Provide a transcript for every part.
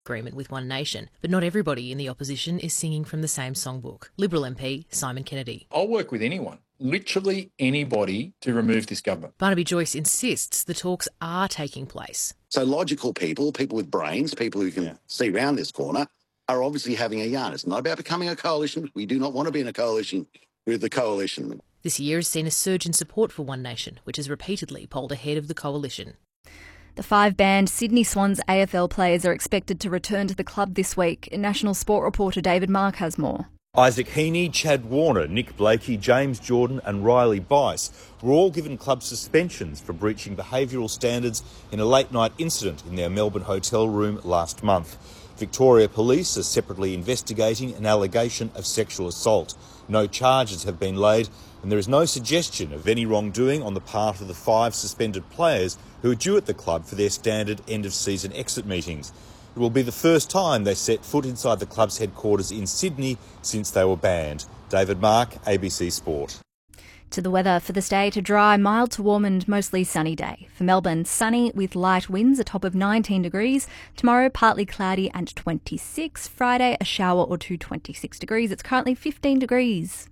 agreement with One Nation, but not everybody in the opposition is singing from the same songbook. Liberal MP Simon Kennedy. I'll work with anyone, literally anybody, to remove this government. Barnaby Joyce insists the talks are taking place. So logical people with brains, people who can see round this corner, are obviously having a yarn. It's not about becoming a coalition. We do not want to be in a coalition with the coalition. This year has seen a surge in support for One Nation, which has repeatedly polled ahead of the coalition. The five-banned Sydney Swans AFL players are expected to return to the club this week. National Sport reporter David Mark has more. Isaac Heaney, Chad Warner, Nick Blakey, James Jordan and Riley Bice were all given club suspensions for breaching behavioural standards in a late-night incident in their Melbourne hotel room last month. Victoria Police are separately investigating an allegation of sexual assault. No charges have been laid and there is no suggestion of any wrongdoing on the part of the five suspended players who are due at the club for their standard end-of-season exit meetings. It will be the first time they set foot inside the club's headquarters in Sydney since they were banned. David Mark, ABC Sport. To the weather for the state, a dry, mild to warm and mostly sunny day. For Melbourne, sunny with light winds, a top of 19 degrees. Tomorrow, partly cloudy and 26. Friday, a shower or two, 26 degrees. It's currently 15 degrees.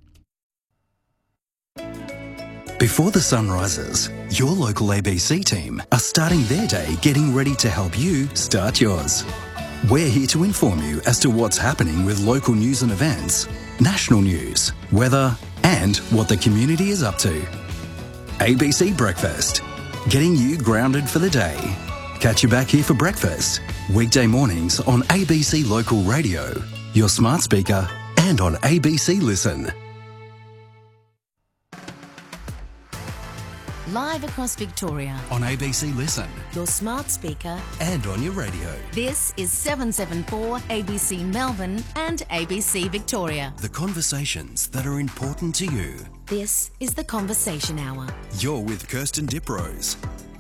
Before the sun rises, your local ABC team are starting their day getting ready to help you start yours. We're here to inform you as to what's happening with local news and events, national news, weather, and what the community is up to. ABC Breakfast, getting you grounded for the day. Catch you back here for breakfast, weekday mornings on ABC Local Radio, your smart speaker, and on ABC Listen. Live across Victoria. On ABC Listen. Your smart speaker. And on your radio. This is 774 ABC Melbourne and ABC Victoria. The conversations that are important to you. This is the Conversation Hour. You're with Kirsten Diprose.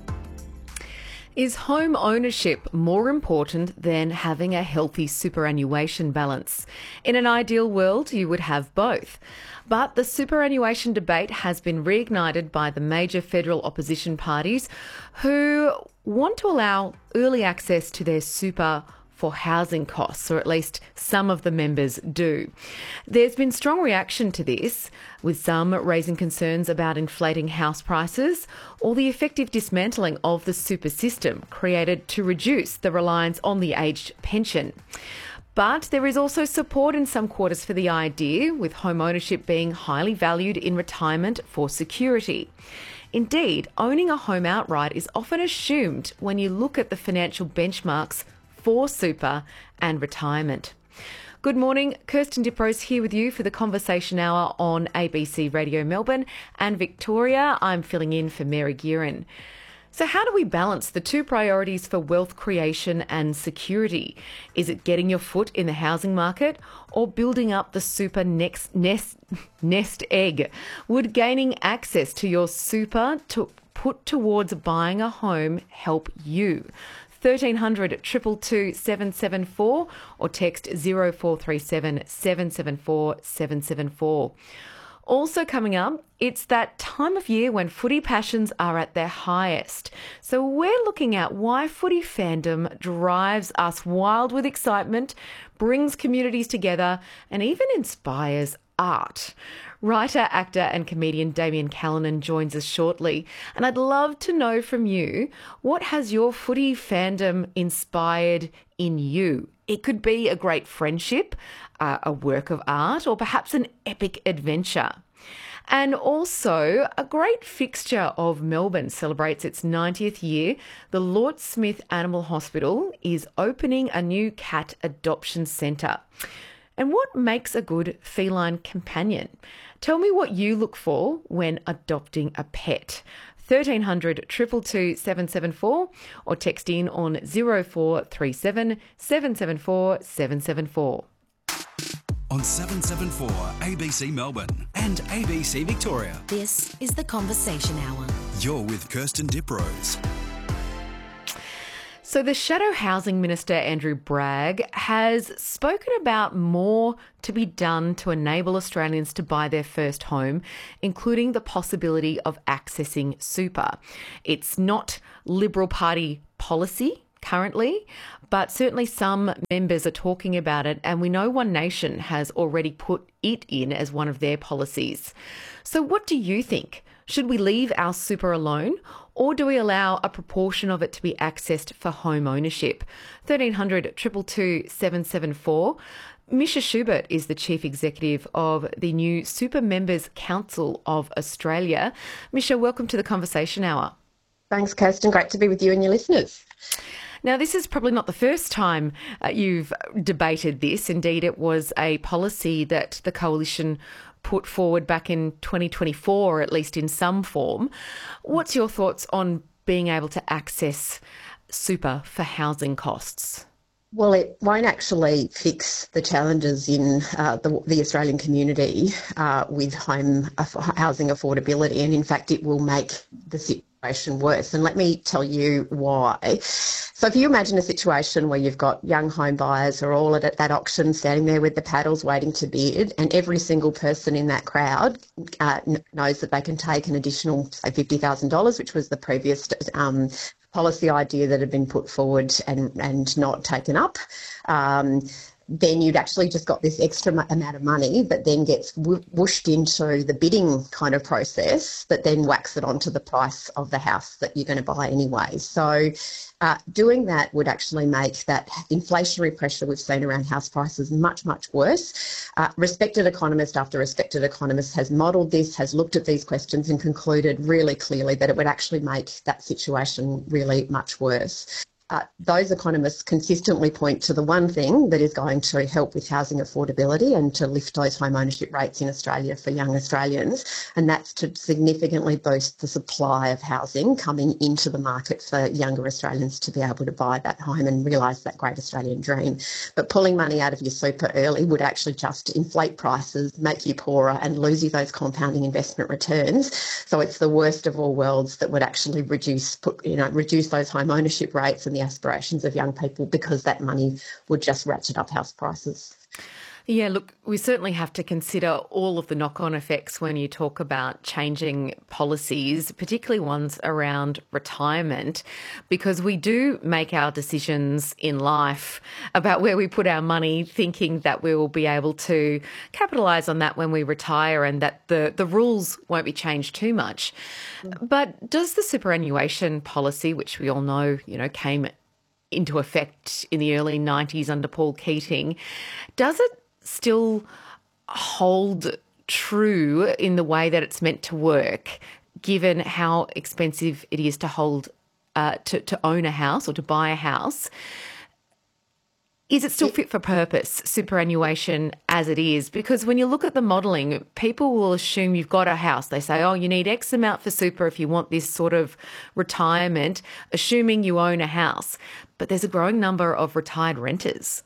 Is home ownership more important than having a healthy superannuation balance? In an ideal world, you would have both. But the superannuation debate has been reignited by the major federal opposition parties who want to allow early access to their super for housing costs, or at least some of the members do. There's been strong reaction to this, with some raising concerns about inflating house prices or the effective dismantling of the super system created to reduce the reliance on the aged pension. But there is also support in some quarters for the idea, with home ownership being highly valued in retirement for security. Indeed, owning a home outright is often assumed when you look at the financial benchmarks for super and retirement. Good morning, Kirsten Diprose here with you for the Conversation Hour on ABC Radio Melbourne and Victoria. I'm filling in for Mary Gearin. So how do we balance the two priorities for wealth creation and security? Is it getting your foot in the housing market or building up the super nest egg? Would gaining access to your super to put towards buying a home help you? 1300 222 774 or text 0437 774 774. Also coming up, it's that time of year when footy passions are at their highest. So we're looking at why footy fandom drives us wild with excitement, brings communities together, and even inspires art. Writer, actor and comedian Damien Callanan joins us shortly. And I'd love to know from you, what has your footy fandom inspired in you? It could be a great friendship, a work of art, or perhaps an epic adventure. And also, a great fixture of Melbourne celebrates its 90th year. The Lort Smith Animal Hospital is opening a new cat adoption centre. And what makes a good feline companion? Tell me what you look for when adopting a pet. 1300 222 774 or text in on 0437 774 774. On 774 ABC Melbourne and ABC Victoria. This is the Conversation Hour. You're with Kirsten Diprose. So the Shadow Housing Minister, Andrew Bragg, has spoken about more to be done to enable Australians to buy their first home, including the possibility of accessing super. It's not Liberal Party policy currently, but certainly some members are talking about it, and we know One Nation has already put it in as one of their policies. So what do you think? Should we leave our super alone, or do we allow a proportion of it to be accessed for home ownership? 1300 222 774. Misha Schubert is the Chief Executive of the new Super Members Council of Australia. Misha, welcome to the Conversation Hour. Thanks, Kirsten. Great to be with you and your listeners. Now, this is probably not the first time you've debated this. Indeed, it was a policy that the Coalition put forward back in 2024, at least in some form. What's your thoughts on being able to access super for housing costs? Well, it won't actually fix the challenges in the Australian community with home housing affordability, and in fact it will make the situation worse. And let me tell you why. So if you imagine a situation where you've got young home buyers who are all at that auction standing there with the paddles waiting to bid, and every single person in that crowd knows that they can take an additional, say, $50,000, which was the previous policy idea that had been put forward and not taken up, then you'd actually just got this extra amount of money that then gets whooshed into the bidding kind of process that then whacks it onto the price of the house that you're going to buy anyway. So doing that would actually make that inflationary pressure we've seen around house prices much, much worse. Respected economist after respected economist has modelled this, has looked at these questions and concluded really clearly that it would actually make that situation really much worse. Those economists consistently point to the one thing that is going to help with housing affordability and to lift those home ownership rates in Australia for young Australians, and that's to significantly boost the supply of housing coming into the market for younger Australians to be able to buy that home and realise that great Australian dream. But pulling money out of your super early would actually just inflate prices, make you poorer and lose you those compounding investment returns. So it's the worst of all worlds that would actually reduce those home ownership rates and the aspirations of young people, because that money would just ratchet up house prices. Yeah, look, we certainly have to consider all of the knock-on effects when you talk about changing policies, particularly ones around retirement, because we do make our decisions in life about where we put our money, thinking that we will be able to capitalise on that when we retire and that the rules won't be changed too much. But does the superannuation policy, which we all know, came into effect in the early 90s under Paul Keating, does it still hold true in the way that it's meant to work, given how expensive it is to hold, to own a house or to buy a house? Is it still fit for purpose, superannuation as it is? Because when you look at the modelling, people will assume you've got a house. They say, oh, you need X amount for super if you want this sort of retirement, assuming you own a house. But there's a growing number of retired renters.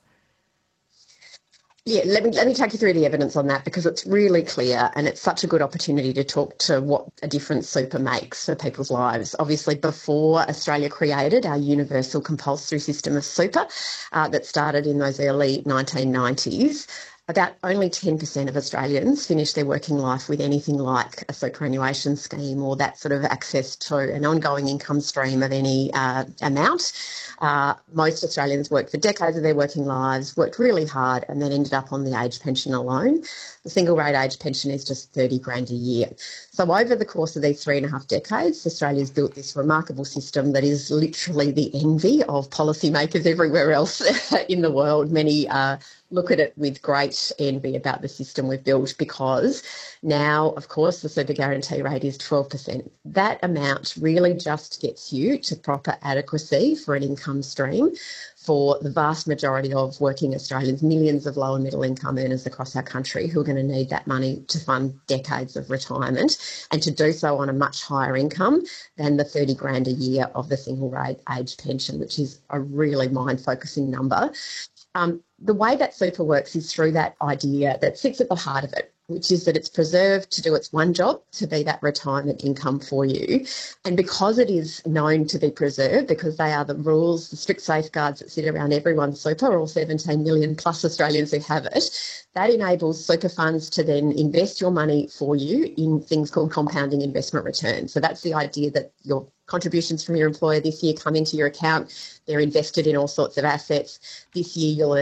Yeah, let me take you through the evidence on that, because it's really clear and it's such a good opportunity to talk to what a difference super makes for people's lives. Obviously, before Australia created our universal compulsory system of super that started in those early 1990s, about only 10% of Australians finish their working life with anything like a superannuation scheme or that sort of access to an ongoing income stream of any amount. Most Australians worked for decades of their working lives, worked really hard, and then ended up on the age pension alone. The single rate age pension is just $30,000 a year. So over the course of these 3.5 decades, Australia's built this remarkable system that is literally the envy of policymakers everywhere else in the world. Many look at it with great envy about the system we've built, because now, of course, the super guarantee rate is 12%. That amount really just gets you to proper adequacy for an income stream for the vast majority of working Australians, millions of low and middle income earners across our country who are going to need that money to fund decades of retirement, and to do so on a much higher income than the $30,000 a year of the single rate age pension, which is a really mind-focusing number. The way that super works is through that idea that sits at the heart of it, which is that it's preserved to do its one job, to be that retirement income for you. And because it is known to be preserved, because they are the rules, the strict safeguards that sit around everyone's super, all 17 million plus Australians who have it, that enables super funds to then invest your money for you in things called compounding investment returns. So that's the idea that your contributions from your employer this year come into your account. They're invested in all sorts of assets. This year you'll